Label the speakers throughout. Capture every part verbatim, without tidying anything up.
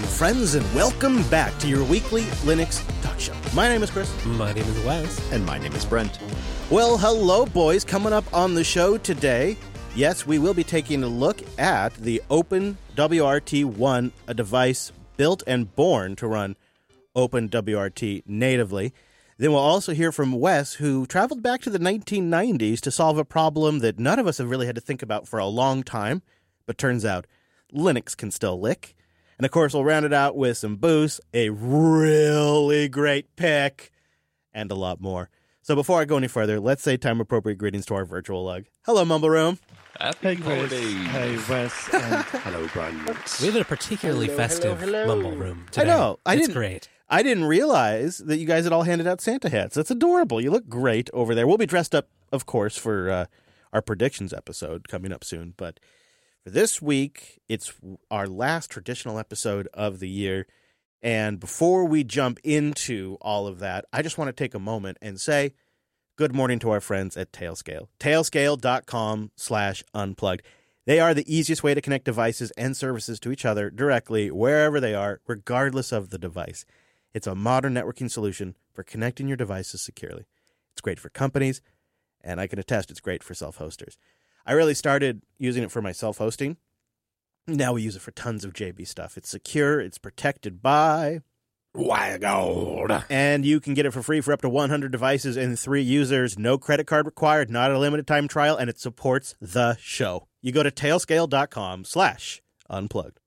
Speaker 1: friends, and welcome back to your weekly Linux talk show. My name is Chris.
Speaker 2: My name is Wes.
Speaker 3: And my name is Brent.
Speaker 1: Well, hello, boys. Coming up on the show today, yes, we will be taking a look at the Open W R T one, a device built and born to run Open W R T natively. Then we'll also hear from Wes, who traveled back to the nineteen nineties to solve a problem that none of us have really had to think about for a long time, but turns out Linux can still lick. And of course, we'll round it out with some boosts, a really great pick, and a lot more. So before I go any further, let's say time-appropriate greetings to our virtual lug. Hello, Mumble Room.
Speaker 3: Happy holidays.
Speaker 4: Hey, Wes. And
Speaker 3: hello, Brent.
Speaker 2: We have a particularly
Speaker 1: Hello,
Speaker 2: festive
Speaker 1: hello, hello.
Speaker 2: Mumble Room today.
Speaker 1: I know. I
Speaker 2: it's
Speaker 1: didn't,
Speaker 2: great.
Speaker 1: I didn't realize that you guys had all handed out Santa hats. That's adorable. You look great over there. We'll be dressed up, of course, for uh, our predictions episode coming up soon, but for this week, it's our last traditional episode of the year. And before we jump into all of that, I just want to take a moment and say good morning to our friends at Tailscale. Tailscale.com slash unplugged. They are the easiest way to connect devices and services to each other directly wherever they are, regardless of the device. It's a modern networking solution for connecting your devices securely. It's great for companies, and I can attest it's great for self-hosters. I really started using it for my self-hosting. Now we use it for tons of J B stuff. It's secure. It's protected by WireGuard. And you can get it for free for up to one hundred devices and three users. No credit card required, not a limited time trial, and it supports the show. You go to tailscale.com slash unplugged.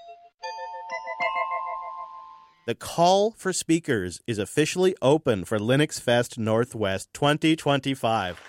Speaker 1: The call for speakers is officially open for Linux Fest Northwest twenty twenty-five.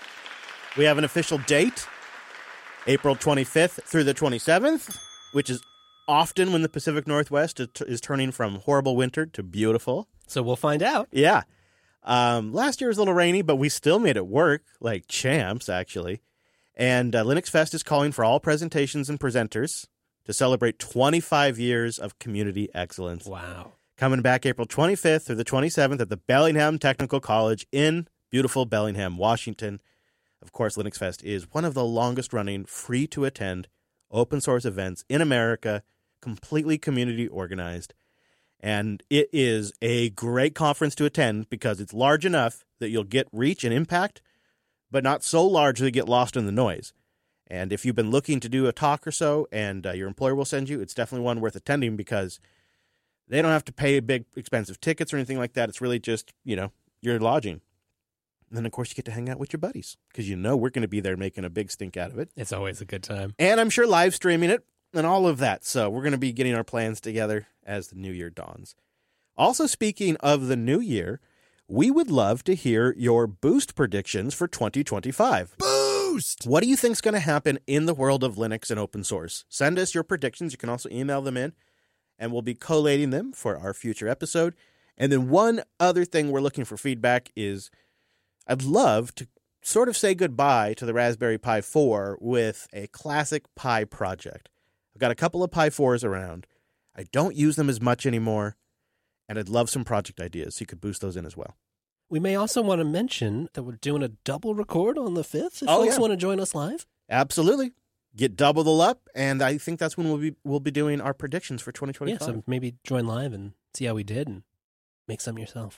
Speaker 1: We have an official date, April twenty-fifth through the twenty-seventh, which is often when the Pacific Northwest is, t- is turning from horrible winter to beautiful.
Speaker 2: So we'll find out.
Speaker 1: Yeah. Um, last year was a little rainy, but we still made it work, like champs, actually. And uh, Linux Fest is calling for all presentations and presenters to celebrate twenty-five years of community excellence.
Speaker 2: Wow.
Speaker 1: Coming back April twenty-fifth through the twenty-seventh at the Bellingham Technical College in beautiful Bellingham, Washington. Of course, Linux Fest is one of the longest-running, free-to-attend, open-source events in America, completely community-organized. And it is a great conference to attend because it's large enough that you'll get reach and impact, but not so large that you get lost in the noise. And if you've been looking to do a talk or so and uh, your employer will send you, it's definitely one worth attending because they don't have to pay big, expensive tickets or anything like that. It's really just, you know, your lodging. And then, of course, you get to hang out with your buddies because you know we're going to be there making a big stink out of it.
Speaker 2: It's always a good time.
Speaker 1: And I'm sure live streaming it and all of that. So we're going to be getting our plans together as the new year dawns. Also, speaking of the new year, we would love to hear your boost predictions for twenty twenty-five.
Speaker 3: Boost!
Speaker 1: What do you think is going to happen in the world of Linux and open source? Send us your predictions. You can also email them in, and we'll be collating them for our future episode. And then one other thing we're looking for feedback is I'd love to sort of say goodbye to the Raspberry Pi four with a classic Pi project. I've got a couple of Pi fours around. I don't use them as much anymore, and I'd love some project ideas, so you could boost those in as well.
Speaker 2: We may also want to mention that we're doing a double record on the fifth if
Speaker 1: Oh,
Speaker 2: folks
Speaker 1: yeah.
Speaker 2: want to join us live.
Speaker 1: Absolutely. Get double the up, and I think that's when we'll be we'll be doing our predictions for twenty
Speaker 2: Yeah,
Speaker 1: twenty-five.
Speaker 2: so maybe join live and see how we did and make some yourself.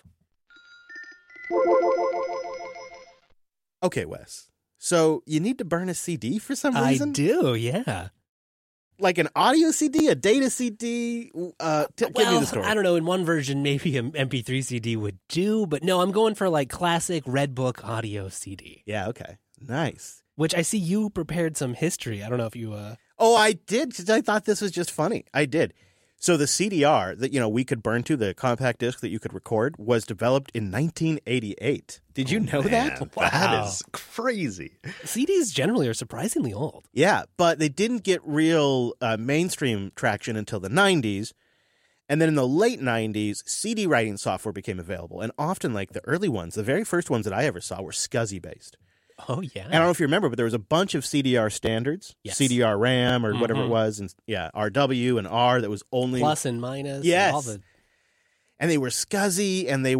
Speaker 1: Okay, Wes. So you need to burn a C D for some
Speaker 2: I
Speaker 1: reason?
Speaker 2: do, yeah.
Speaker 1: Like an audio C D, a data C D? Uh, t- give me
Speaker 2: Well,
Speaker 1: the story.
Speaker 2: I don't know. In one version, maybe an M P three C D would do, but no, I'm going for like classic Redbook audio C D,
Speaker 1: Yeah, okay. Nice.
Speaker 2: which I see you prepared some history. I don't know if you... Uh...
Speaker 1: Oh, I did, because I thought this was just funny. I did. So the C D R that, you know, we could burn to, the compact disc that you could record, was developed in nineteen eighty-eight. Did you know that?
Speaker 3: Man,
Speaker 2: Wow.
Speaker 3: That is crazy.
Speaker 2: C Ds generally are surprisingly old.
Speaker 1: Yeah, but they didn't get real uh, mainstream traction until the nineties. And then in the late nineties, C D writing software became available. And often, like the early ones, the very first ones that I ever saw were SCSI-based.
Speaker 2: Oh, yeah.
Speaker 1: And I don't know if you remember, but there was a bunch of C D R standards,
Speaker 2: Yes.
Speaker 1: C D R RAM or whatever
Speaker 2: Mhm.
Speaker 1: it was, and yeah, R W and R that was only...
Speaker 2: Plus and minus.
Speaker 1: Yes.
Speaker 2: And all the
Speaker 1: And they were SCSI, and they